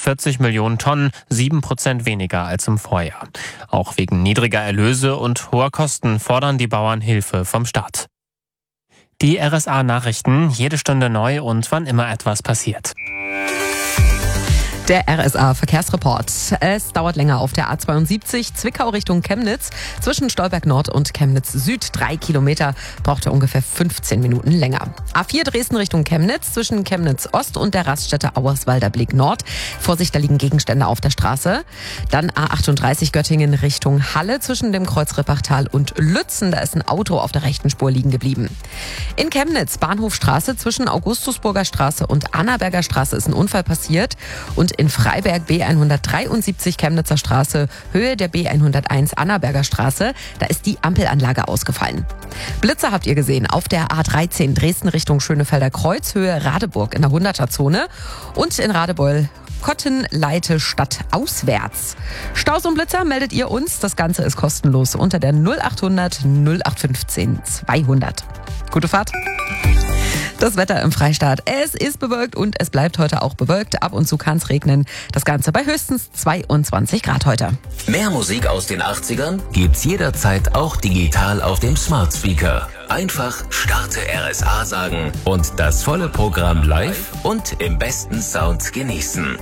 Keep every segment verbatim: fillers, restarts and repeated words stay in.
vierzig Millionen Tonnen, sieben Prozent weniger als im Vorjahr. Auch wegen niedriger Erlöse und hoher Kosten fordern die Bauern Hilfe vom Staat. Die R S A-Nachrichten, jede Stunde neu und wann immer etwas passiert. Der R S A-Verkehrsreport. Es dauert länger auf der A zweiundsiebzig, Zwickau Richtung Chemnitz. Zwischen Stolberg Nord und Chemnitz Süd drei Kilometer, braucht er ungefähr fünfzehn Minuten länger. A vier Dresden Richtung Chemnitz, zwischen Chemnitz Ost und der Raststätte Auerswalder Blick Nord. Vorsicht, da liegen Gegenstände auf der Straße. Dann A achtunddreißig Göttingen Richtung Halle, zwischen dem Kreuz Rippachtal und Lützen. Da ist ein Auto auf der rechten Spur liegen geblieben. In Chemnitz, Bahnhofstraße, zwischen Augustusburger Straße und Annaberger Straße ist ein Unfall passiert. Und in Freiberg B hundertdreiundsiebzig Chemnitzer Straße, Höhe der B hunderteins Annaberger Straße, da ist die Ampelanlage ausgefallen. Blitzer habt ihr gesehen auf der A dreizehn Dresden Richtung Schönefelder Kreuz, Höhe Radeburg in der hunderter-Zone und in Radebeul Kottenleite Stadt auswärts. Staus und Blitzer meldet ihr uns. Das Ganze ist kostenlos unter der null achthundert null acht fünfzehn zweihundert. Gute Fahrt. Das Wetter im Freistaat. Es ist bewölkt und es bleibt heute auch bewölkt. Ab und zu kann es regnen. Das Ganze bei höchstens zweiundzwanzig Grad heute. Mehr Musik aus den achtzigern gibt's jederzeit auch digital auf dem Smart Speaker. Einfach Starte R S A sagen und das volle Programm live und im besten Sound genießen.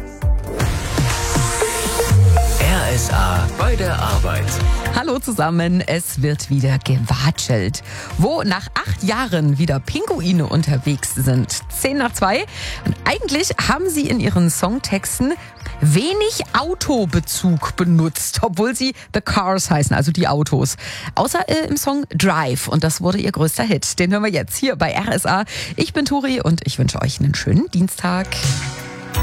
R S A bei der Arbeit. Hallo zusammen, es wird wieder gewatschelt. Wo nach acht Jahren wieder Pinguine unterwegs sind. Zehn nach zwei. Und eigentlich haben sie in ihren Songtexten wenig Autobezug benutzt, obwohl sie The Cars heißen, also die Autos. Außer äh, im Song Drive. Und das wurde ihr größter Hit. Den hören wir jetzt hier bei R S A. Ich bin Turi und ich wünsche euch einen schönen Dienstag.